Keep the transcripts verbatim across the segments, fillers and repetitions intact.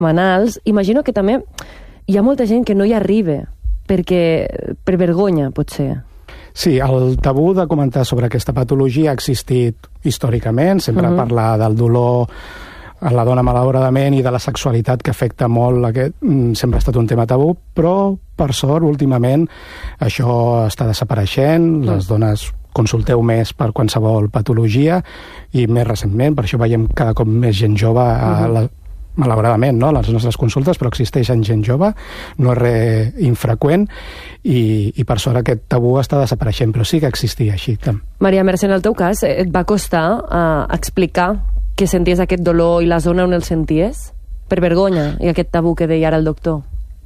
setmanals, imagino que també hi ha molta gent que no hi arriba, perquè per vergonya, potser. Sí, el tabú de comentar sobre aquesta patologia ha existit històricament, sempre uh-huh. parlar del dolor a la dona malauradament i de la sexualitat que afecta molt, aquest, sempre ha estat un tema tabú, però per sort últimament això està desapareixent, uh-huh. les dones consulteu més per qualsevol patologia i més recentment, per això veiem cada cop més gent jove a uh-huh. la, malauradament, no?, les nostres consultes, però existeixen gent jove, no és res infreqüent, i, i per sort aquest tabú està desapareixent, però sí que existia així. Maria Mercè, en el teu cas, et va costar uh, explicar que senties aquest dolor i la zona on el senties? Per vergonya, i aquest tabú que deia ara el doctor?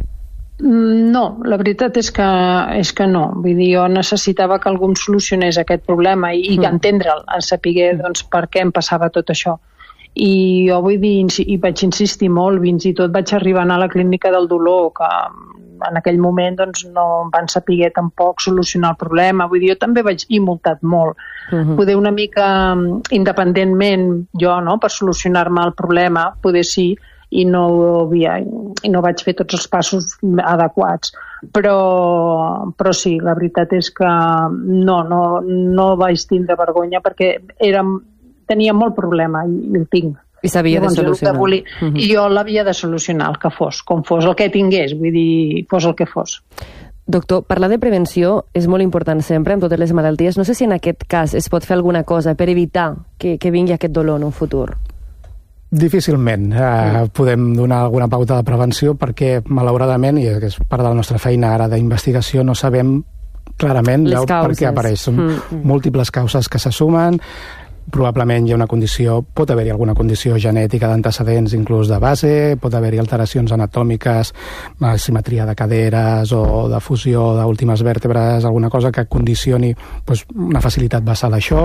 No, la veritat és que, és que no. Vull dir, jo necessitava que algú em solucionés aquest problema i, i mm. entendre'l, en saber doncs, per què em passava tot això. I jo vull dir, i vaig insistir molt, fins i tot vaig arribar a anar a la clínica del dolor, que en aquell moment doncs, no em van saber tampoc solucionar el problema. Vull dir, jo també vaig ir multat molt. Uh-huh. Poder una mica independentment, jo, no?, per solucionar-me el problema, poder sí, i no, havia, i no vaig fer tots els passos adequats. Però, però sí, la veritat és que no, no, no vaig tindre vergonya perquè érem tenia molt problema i el tinc. I s'havia de solucionar. De volia, uh-huh. I jo l'havia de solucionar, el que fos, com fos, el que tingués, vull dir, fos el que fos. Doctor, parlar de prevenció és molt important sempre en totes les malalties. No sé si en aquest cas es pot fer alguna cosa per evitar que, que vingui aquest dolor en un futur. Difícilment eh, podem donar alguna pauta de prevenció perquè, malauradament, i és part de la nostra feina ara d'investigació, no sabem clarament per què apareix. Són mm. múltiples causes que se sumen. Probablement hi ha una condició, pot haver-hi alguna condició genètica d'antecedents inclús de base, pot haver-hi alteracions anatòmiques, asimetria de caderes o de fusió d'últimes vèrtebres, alguna cosa que condicioni doncs, una facilitat basal a això,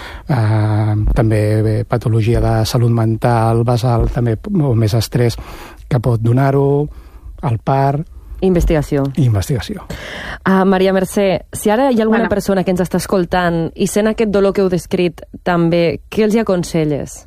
eh, també bé, patologia de salut mental basal, també o més estrès que pot donar-ho, el part. Investigació. Investigació. Uh, Maria Mercè, si ara hi ha alguna bueno. persona que ens està escoltant i sent aquest dolor que heu descrit també, què els hi aconselles?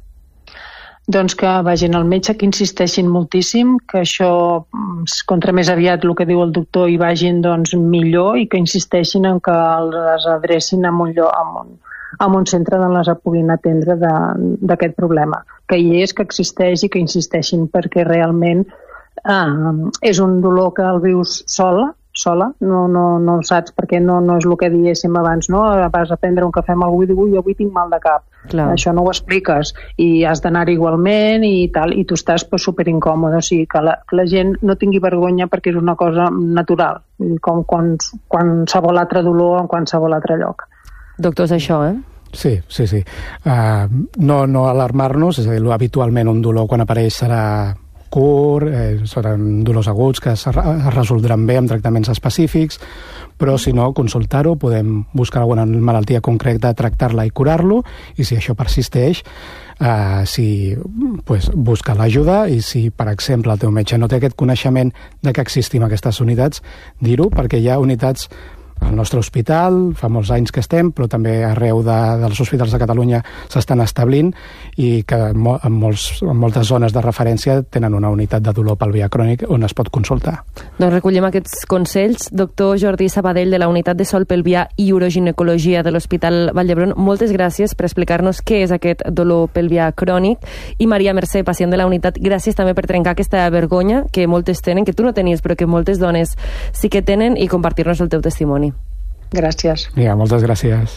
Doncs que vagin al metge, que insisteixin moltíssim, que això, contra més aviat el que diu el doctor, hi vagin doncs, millor i que insisteixin en que les adrecin a un lloc, a un, a un centre on les puguin atendre d'aquest problema. Que hi és, que existeix i que insisteixin perquè realment Ah, és un dolor que el vius sola, sola, no, no, no ho saps perquè no, no és el que diéssim abans, no? Vas a prendre un cafè amb algú i dius, ui, avui tinc mal de cap. Clar. Això no ho expliques i has d'anar igualment i tal, i tu estàs pues, superincòmode, o sigui que la, que la gent no tingui vergonya perquè és una cosa natural, com quan, qualsevol altre dolor en qualsevol altre lloc. Doctor, és això, eh? Sí, sí, sí. Uh, no, no alarmar-nos, és a dir, habitualment un dolor quan apareix serà curt, eh, seran dolors aguts que es, es resoldran bé amb tractaments específics, però si no, consultar-ho, podem buscar alguna malaltia concreta, tractar-la i curar-lo, i si això persisteix, eh, si, pues, busca l'ajuda, i si, per exemple, el teu metge no té aquest coneixement de que existim aquestes unitats, dir-ho, perquè hi ha unitats al nostre hospital, fa molts anys que estem, però també arreu de, dels hospitals de Catalunya s'estan establint i que en, molts, en moltes zones de referència tenen una unitat de dolor pelvià crònic on es pot consultar. Doncs recollim aquests consells. Doctor Jordi Sabadell, de la Unitat de Sol Pelvià i Uroginecologia de l'Hospital Vall d'Hebron, moltes gràcies per explicar-nos què és aquest dolor pelvià crònic. I Maria Mercè, pacient de la unitat, gràcies també per trencar aquesta vergonya que moltes tenen, que tu no tenies, però que moltes dones sí que tenen, i compartir-nos el teu testimoni. Gràcies. Ja, moltes gràcies.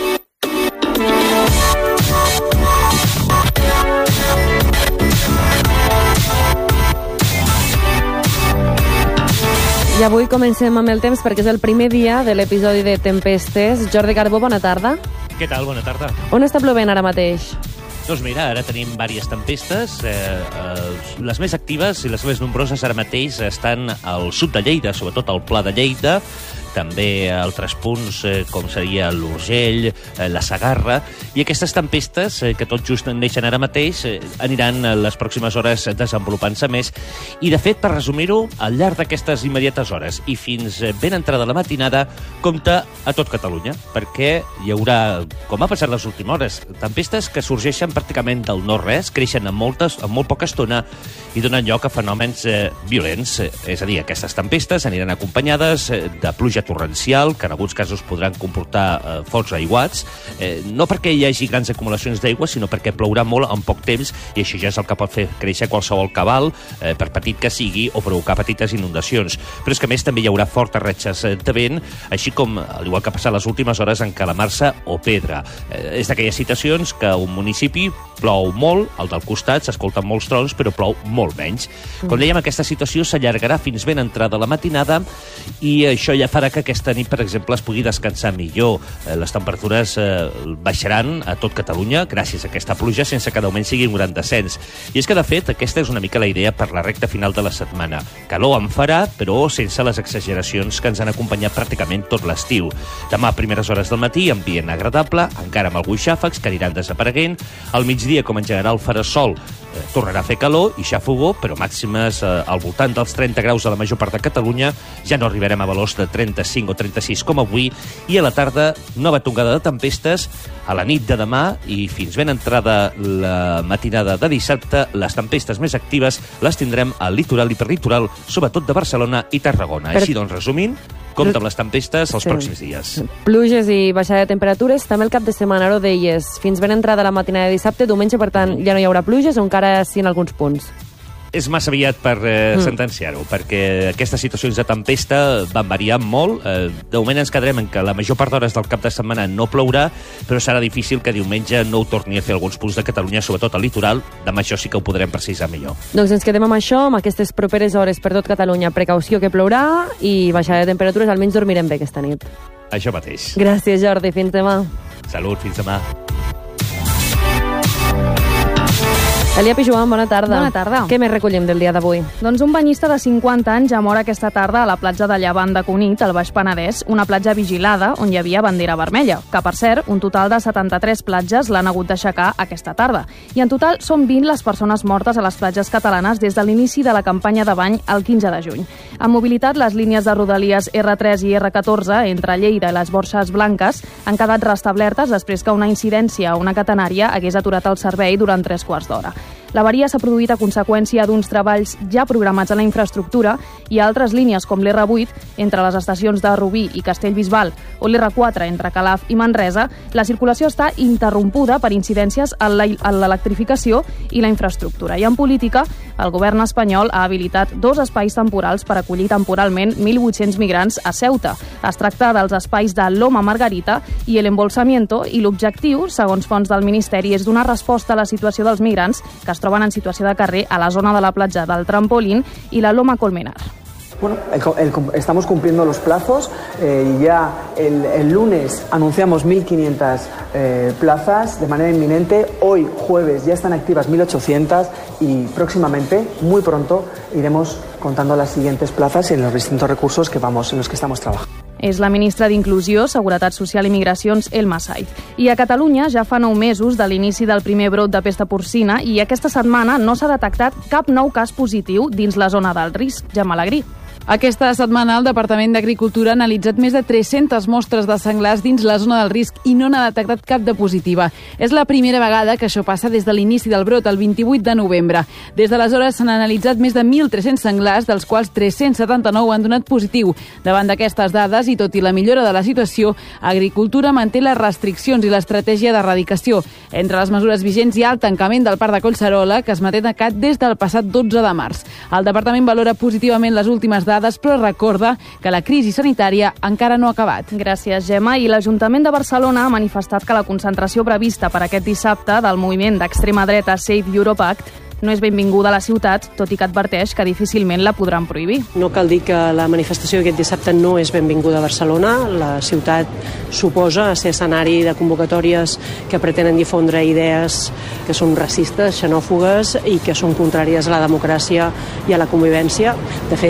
I avui comencem amb el temps perquè és el primer dia de l'episodi de Tempestes. Jordi Carbó, bona tarda. Què tal? Bona tarda. On està plovent ara mateix? Doncs mira, ara tenim diverses tempestes. Eh, eh, les més actives i les més nombroses ara mateix estan al sud de Lleida, sobretot al Pla de Lleida, també altres punts eh, com seria l'Urgell, eh, la Segarra, i aquestes tempestes, eh, que tot just neixen ara mateix, eh, aniran les pròximes hores desenvolupant-se més. I, de fet, per resumir-ho, al llarg d'aquestes immediates hores i fins ben entrada la matinada, compta a tot Catalunya, perquè hi haurà, com ha passat les últimes hores, tempestes que sorgeixen pràcticament del no-res, creixen en, moltes, en molt poca estona i donen lloc a fenòmens eh, violents. És a dir, aquestes tempestes aniran acompanyades de pluja torrencial, que en alguns casos podran comportar eh, forts aiguats, eh, no perquè hi hagi grans acumulacions d'aigua, sinó perquè plourà molt en poc temps, i això ja és el que pot fer créixer qualsevol cabal, eh, per petit que sigui, o provocar petites inundacions. Però és que, a més, també hi haurà fortes ratxes de vent, així com, al igual que ha passat les últimes hores, encalamarsa o pedra. Eh, és d'aquelles situacions que un municipi plou molt, el del costat s'escolten molts trons, però plou molt menys. Com dèiem, aquesta situació s'allargarà fins ben entrada la matinada, i això ja farà que aquesta nit, per exemple, es pugui descansar millor. Eh, les temperatures eh, baixaran a tot Catalunya gràcies a aquesta pluja, sense que d'augment sigui un gran descens. I és que, de fet, aquesta és una mica la idea per la recta final de la setmana. Calor en farà, però sense les exageracions que ens han acompanyat pràcticament tot l'estiu. Demà, a primeres hores del matí, ambient agradable, encara amb alguns xàfecs que aniran desapareguent. Al migdia, com en general farà sol, eh, tornarà a fer calor i xafogó, però màximes eh, al voltant dels trenta graus a la major part de Catalunya. Ja no arribarem a valors de trenta-cinc o trenta-sis com avui, i a la tarda, nova tongada de tempestes. A la nit de demà i fins ben entrada la matinada de dissabte, les tempestes més actives les tindrem al litoral i perlitoral, sobretot de Barcelona i Tarragona. Per... Així doncs, resumint, compta amb les tempestes els sí. pròxims dies. Pluges i baixada de temperatures. També el cap de setmana, ara ho deies, fins ben entrada la matinada de dissabte. Diumenge, per tant, ja no hi haurà pluges, o encara sí en alguns punts? És massa aviat per eh, mm. sentenciar-ho, perquè aquestes situacions de tempesta van variar molt. Eh, de moment ens quedarem en que la major part d'hores del cap de setmana no plourà, però serà difícil que diumenge no ho torni a fer alguns punts de Catalunya, sobretot al litoral. Demà això sí que ho podrem precisar millor. Doncs ens quedem amb això, amb aquestes properes hores per tot Catalunya. Precaució que plourà i baixada de temperatures, almenys dormirem bé aquesta nit. Això mateix. Gràcies, Jordi. Fins demà. Salut, fins demà. Elia Pijuan, bona tarda. Bona tarda. Què més recollim del dia d'avui? Doncs un banyista de cinquanta anys ja mor aquesta tarda a la platja de Llevant de Cunit, al Baix Penedès, una platja vigilada on hi havia bandera vermella, que, per cert, un total de setanta-tres platges l'han hagut d'aixecar aquesta tarda. I en total són vint les persones mortes a les platges catalanes des de l'inici de la campanya de bany el quinze de juny. En mobilitat, les línies de rodalies erre tres i erre catorze entre Lleida i les Borges Blanques han quedat restablertes després que una incidència a una catenària hagués aturat el servei durant tres quarts d'hora. L'avaria s'ha produït a conseqüència d'uns treballs ja programats a la infraestructura i a altres línies com l'erre vuit entre les estacions de Rubí i Castellbisbal o l'erre quatre entre Calaf i Manresa. La circulació està interrompuda per incidències en l'electrificació i la infraestructura. I en política, el govern espanyol ha habilitat dos espais temporals per acollir temporalment mil vuit-cents migrants a Ceuta. Es tracta dels espais de Loma Margarita i el Embolsamiento, i l'objectiu, segons fonts del Ministeri, és donar resposta a la situació dels migrants que es troben en situació de carrer a la zona de la platja del Trampolín y la Loma Colmenar. Bueno, el, el, estamos cumpliendo los plazos. Eh, ya el, el lunes anunciamos mil quinientas eh, plazas de manera inminente. Hoy, jueves, ya están activas mil ochocientas y próximamente, muy pronto, iremos contando las siguientes plazas en los distintos recursos que vamos, en los que estamos trabajando. És la ministra d'Inclusió, Seguretat Social i Migracions, Elma Saiz. I a Catalunya ja fa nou mesos de l'inici del primer brot de pesta porcina i aquesta setmana no s'ha detectat cap nou cas positiu dins la zona del risc. Gemma Alegrí. Aquesta setmana el Departament d'Agricultura ha analitzat més de tres-centes mostres de senglars dins la zona del risc i no n'ha detectat cap de positiva. És la primera vegada que això passa des de l'inici del brot, el vint-i-vuit de novembre. Des d'aleshores s'han analitzat més de mil tres-cents senglars, dels quals tres-cents setanta-nou han donat positiu. Davant d'aquestes dades, i tot i la millora de la situació, Agricultura manté les restriccions i l'estratègia d'erradicació. Entre les mesures vigents hi ha el tancament del parc de Collserola, que es manté tancat des del passat dotze de març. El Departament valora positivament les últimes dades, però recorda que la crisi sanitària encara no ha acabat. Gràcies, Gemma. I l'Ajuntament de Barcelona ha manifestat que la concentració prevista per aquest dissabte del moviment d'extrema dreta Save Europe Act no és benvinguda a la ciutat, tot i que adverteix que difícilment la podran prohibir. No cal dir que la manifestació d'aquest dissabte no és benvinguda a Barcelona. La ciutat suposa ser escenari de convocatòries que pretenen difondre idees que són racistes, xenòfogues i que són contràries a la democràcia i a la convivència. De fet,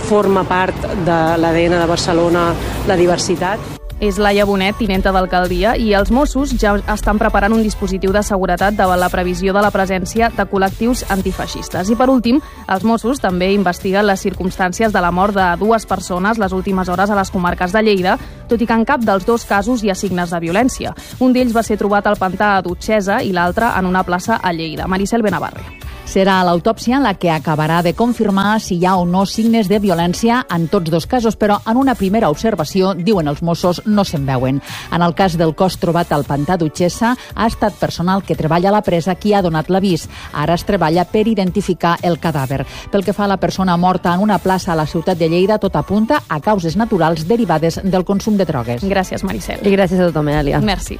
forma part de l'A D N de Barcelona la diversitat. És Laia Bonet, tinenta d'alcaldia, i els Mossos ja estan preparant un dispositiu de seguretat davant la previsió de la presència de col·lectius antifeixistes. I per últim, els Mossos també investiguen les circumstàncies de la mort de dues persones les últimes hores a les comarques de Lleida, tot i que en cap dels dos casos hi ha signes de violència. Un d'ells va ser trobat al pantà a Dutxesa i l'altre en una plaça a Lleida. Maricel Benavarre. Serà l'autòpsia la que acabarà de confirmar si hi ha o no signes de violència en tots dos casos, però en una primera observació, diuen els Mossos, no se'n veuen. En el cas del cos trobat al pantà Dutxesa, ha estat personal que treballa a la presa qui ha donat l'avís. Ara es treballa per identificar el cadàver. Pel que fa a la persona morta en una plaça a la ciutat de Lleida, tot apunta a causes naturals derivades del consum de drogues. Gràcies, Maricel. I gràcies a tothom, Elia. Merci.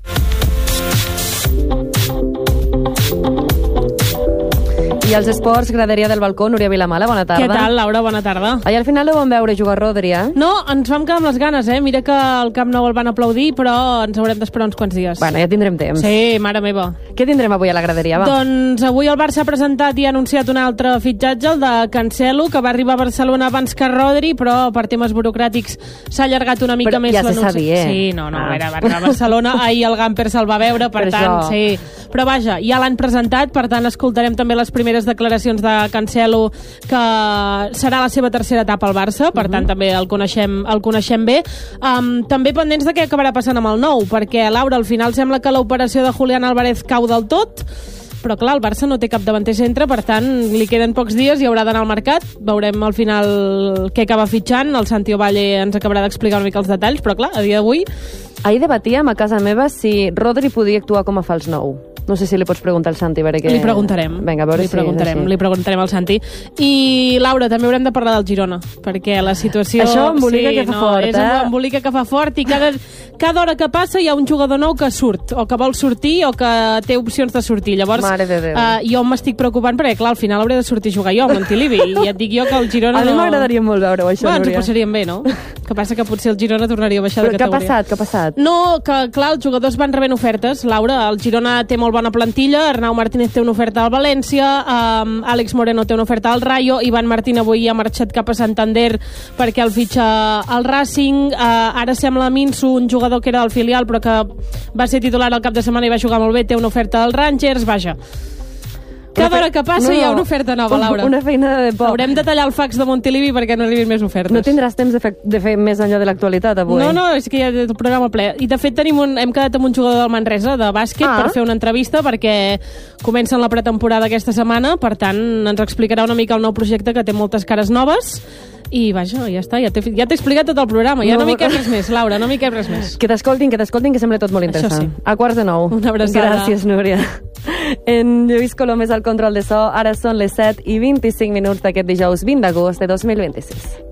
I als esports, graderia del balcó, Núria Vilamala, bona tarda. Què tal, Laura? Bona tarda. Ahir al final no vam veure jugar Rodri, eh? No, ens vam quedar amb les ganes, eh? Mira que al Camp Nou el van aplaudir, però ens haurem d'esperar uns quants dies. Bueno, ja tindrem temps. Sí, mare meva. Què tindrem avui a la graderia, va? Doncs avui el Barça ha presentat i ha anunciat un altre fitxatge, el de Cancelo, que va arribar a Barcelona abans que Rodri, però per temes burocràtics s'ha allargat una mica però més ja l'anunci. se sabia. Sí, no, no, ah. era, va arribar a Barcelona, ahir el Gamper se'l va veure, per, per tant, això. sí. Però vaja, ja l'han presentat, per tant escoltarem també les primeres declaracions de Cancelo, que serà la seva tercera etapa al Barça, per uh -huh. tant també el coneixem, el coneixem bé. Um, també pendents de què acabarà passant amb el nou, perquè, Laura, al final sembla que l'operació de Julián Álvarez cau del tot, però clar, el Barça no té cap davanter centre, per tant li queden pocs dies i haurà d'anar al mercat. Veurem al final què acaba fitxant, el Santi Ovalle ens acabarà d'explicar una mica els detalls, però clar, a dia d'avui... Ahir debatíem a casa meva si Rodri podia actuar com a fals nou. No sé si li pots preguntar al Santi, a veure què... Li preguntarem. Vinga, a veure li si preguntarem, és així. li preguntarem al Santi. I, Laura, també haurem de parlar del Girona, perquè la situació... Això embolica sí, que fa no, fort, és eh? embolica que fa fort i cada, cada hora que passa hi ha un jugador nou que surt, o que vol sortir, o que té opcions de sortir. Llavors, Mare de Déu. Uh, jo m'estic preocupant perquè, clar, al final hauré de sortir a jugar jo a Montilivi, i et dic jo que el Girona a no... mi m'agradaria molt veure-ho, això, bueno, ens ho Núria. passaríem bé, no? Que passa que potser el Girona tornaria a baixar Però de què ha categoria. passat? Què ha passat? No, que clar, els jugadors van rebent ofertes, Laura. El Girona té molt bona plantilla, Arnau Martínez té una oferta al València, um, Àlex Moreno té una oferta al Rayo, Ivan Martín avui ha marxat cap a Santander perquè el fitxa al Racing, uh, ara sembla Minsu, un jugador que era del filial però que va ser titular al cap de setmana i va jugar molt bé, té una oferta al Rangers, vaja. Cada hora que passa no, no. hi ha una oferta nova, Laura. Una feina de por. Haurem de tallar el fax de Montilivi perquè no arribin més ofertes. No tindràs temps de fer, de fer més enllà de l'actualitat avui? No, no, és que ja el programa ple. I de fet tenim un, hem quedat amb un jugador del Manresa, de bàsquet, ah. per fer una entrevista, perquè comencen la pretemporada aquesta setmana, per tant ens explicarà una mica el nou projecte, que té moltes cares noves. I vaja, ja està, ja t'he ja explicat tot el programa, ja no, no m'hi cap res més, Laura, no m'hi cap res més. Que t'escoltin, que t'escoltin, que sembla tot molt interessant. Sí. A quarts de nou. Una abraçada. Gràcies, Núria. En Lluís Colom és al control de so, ara són les set i vint-i-cinc minuts d'aquest dijous vint d'agost de dos mil vint-i-sis.